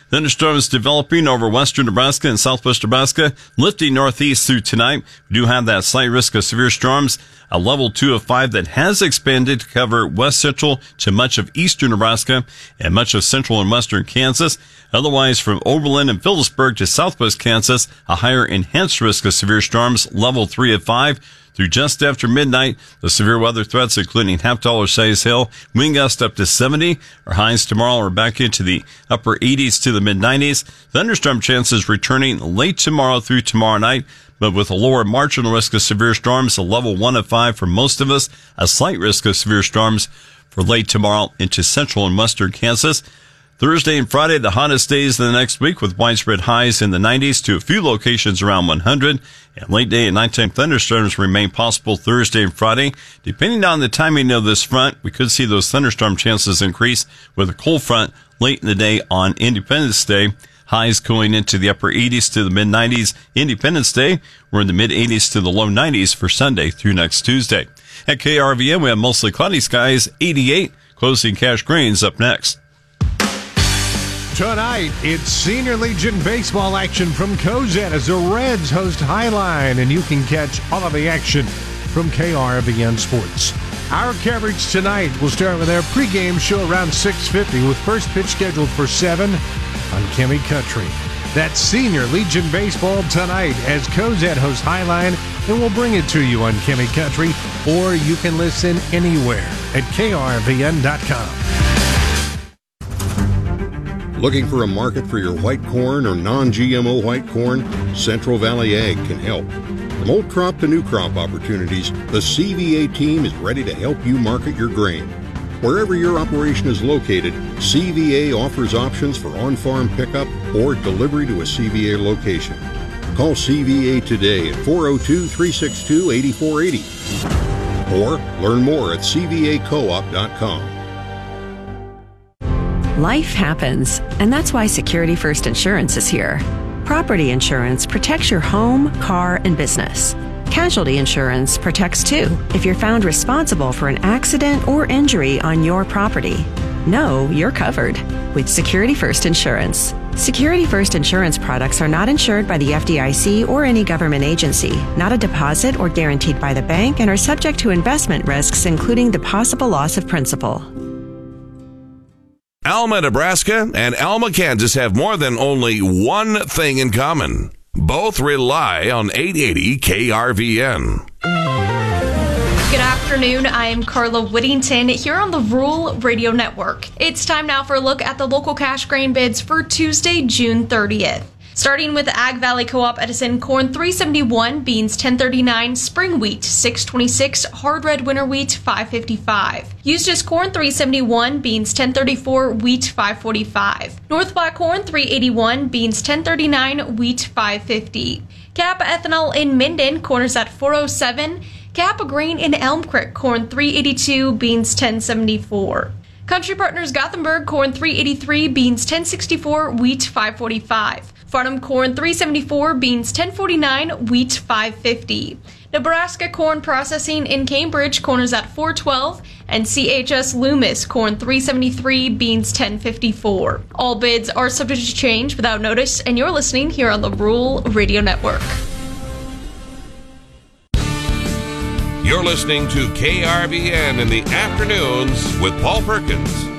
Thunderstorms developing over western Nebraska and southwest Nebraska, lifting northeast through tonight. We do have that slight risk of severe storms. A level 2 of 5 that has expanded to cover west central to much of eastern Nebraska and much of central and western Kansas. Otherwise, from Oberlin and Phillipsburg to southwest Kansas, a higher enhanced risk of severe storms, level 3 of 5. Through just after midnight, the severe weather threats, including half-dollar size hail, wind gusts up to 70. Our highs tomorrow are back into the upper 80s to the mid-90s. Thunderstorm chances returning late tomorrow through tomorrow night, but with a lower marginal risk of severe storms, a level 1 of 5 for most of us, a slight risk of severe storms for late tomorrow into central and western Kansas. Thursday and Friday, the hottest days of the next week with widespread highs in the 90s to a few locations around 100. And late day and nighttime thunderstorms remain possible Thursday and Friday. Depending on the timing of this front, we could see those thunderstorm chances increase with a cold front late in the day on Independence Day. Highs going into the upper 80s to the mid-90s. Independence Day, we're in the mid-80s to the low 90s for Sunday through next Tuesday. At KRVN, we have mostly cloudy skies, 88. Closing Cash Grains up next. Tonight, it's Senior Legion baseball action from Cozad as the Reds host Highline, and you can catch all of the action from KRVN Sports. Our coverage tonight will start with our pregame show around 6:50 with first pitch scheduled for 7 on Kemi Country. That's Senior Legion baseball tonight as Cozad hosts Highline, and we'll bring it to you on Kemi Country, or you can listen anywhere at krvn.com. Looking for a market for your white corn or non-GMO white corn? Central Valley Ag can help. From old crop to new crop opportunities, the CVA team is ready to help you market your grain. Wherever your operation is located, CVA offers options for on-farm pickup or delivery to a CVA location. Call CVA today at 402-362-8480 or learn more at cvacoop.com. Life happens, and that's why Security First Insurance is here. Property insurance protects your home, car, and business. Casualty insurance protects too if you're found responsible for an accident or injury on your property. Know you're covered with Security First Insurance. Security First Insurance products are not insured by the FDIC or any government agency, not a deposit or guaranteed by the bank, and are subject to investment risks, including the possible loss of principal. Alma, Nebraska and Alma, Kansas have more than only one thing in common. Both rely on 880 KRVN. Good afternoon. I am Carla Whittington here on the Rural Radio Network. It's time now for a look at the local cash grain bids for Tuesday, June 30th. Starting with Ag Valley Co-op Edison, corn $3.71, beans $10.39, spring wheat $6.26, hard red winter wheat $5.55. Used as corn $3.71, beans $10.34, wheat $5.45. North Black corn $3.81, beans $10.39, wheat $5.50. Kappa ethanol in Minden, corn is at $4.07. Kappa grain in Elm Creek, corn $3.82, beans $10.74. Country Partners Gothenburg, corn $3.83, beans $10.64, wheat $5.45. Farnham corn $3.74, beans $10.49, wheat $5.50. Nebraska corn processing in Cambridge, corn is at $4.12, and CHS Loomis corn $3.73, beans $10.54. All bids are subject to change without notice, and you're listening here on the Rural Radio Network. You're listening to KRVN in the afternoons with Paul Perkins.